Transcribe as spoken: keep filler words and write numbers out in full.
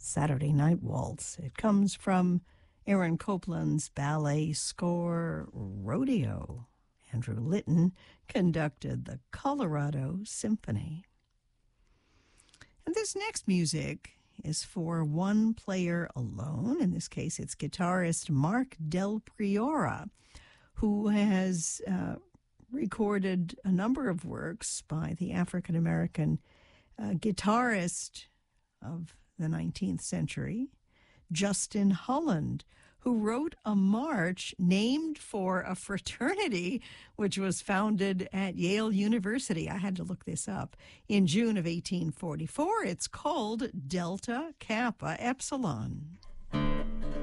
Saturday Night Waltz. It comes from Aaron Copland's ballet score, Rodeo. Andrew Litton conducted the Colorado Symphony. And this next music is for one player alone. In this case, it's guitarist Mark Del Priora, who has uh, recorded a number of works by the African-American uh, guitarist of the nineteenth century, Justin Holland, who wrote a march named for a fraternity which was founded at Yale University. I had to look this up. In June of eighteen forty-four, it's called Delta Kappa Epsilon.